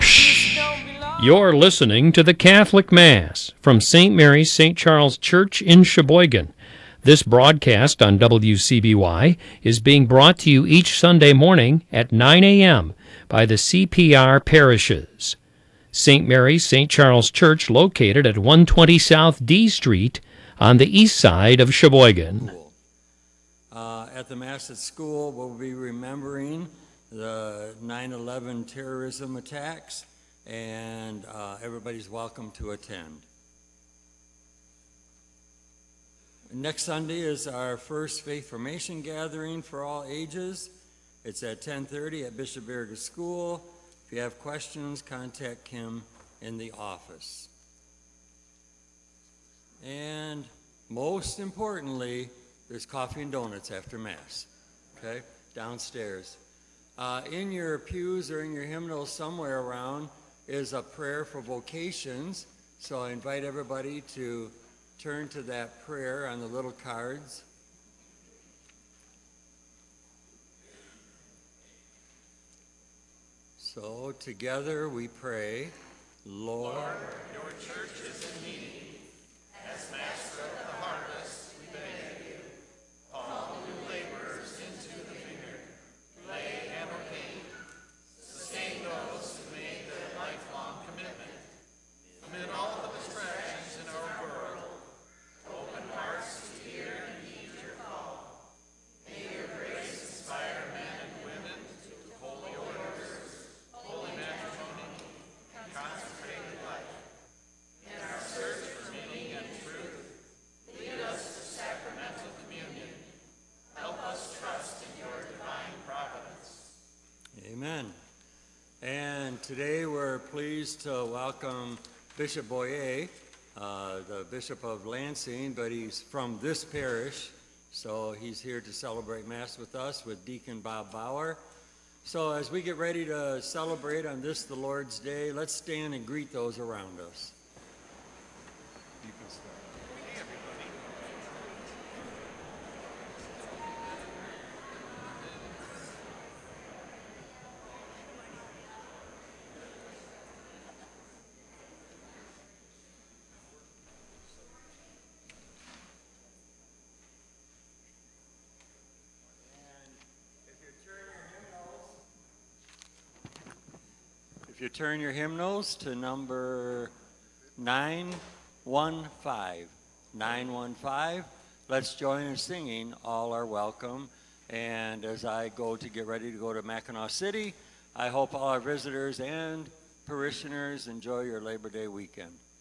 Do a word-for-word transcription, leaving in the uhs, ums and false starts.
You're listening to the Catholic Mass from Saint Mary's Saint Charles Church in Sheboygan. This broadcast on W C B Y is being brought to you each Sunday morning at nine a.m. by the C P R parishes. Saint Mary's Saint Charles Church, located at one twenty South D Street on the east side of Sheboygan. Uh, at the Mass at School, we'll be remembering the nine eleven terrorism attacks, and uh, everybody's welcome to attend. Next Sunday is our first faith formation gathering for all ages. It's at ten thirty at Bishop Berger School. If you have questions, contact Kim in the office. And most importantly, there's coffee and donuts after Mass, okay, downstairs. Uh, in your pews or in your hymnals somewhere around is a prayer for vocations. So I invite everybody to turn to that prayer on the little cards. So together we pray, Lord, Lord, your church is in need. As master of the harvest, we beg you, call new laborers into the vineyard, lay hammer paint, sustain those who made their lifelong commitment. Amid all the distractions in our world, open hearts to hear and heed your call. May your grace inspire men and women to holy orders, holy matrimony, consecrated life. In our search for meaning and truth, lead us to sacramental communion. Help us trust in your divine providence. Amen. And today we're pleased to welcome Bishop Boyer, uh, the Bishop of Lansing, but he's from this parish, so he's here to celebrate Mass with us with Deacon Bob Bauer. So as we get ready to celebrate on this, the Lord's Day, let's stand and greet those around us. You can start. If you turn your hymnals to number nine one five, nine one five, let's join in singing All Are Welcome. And as I go to get ready to go to Mackinac City, I hope all our visitors and parishioners enjoy your Labor Day weekend.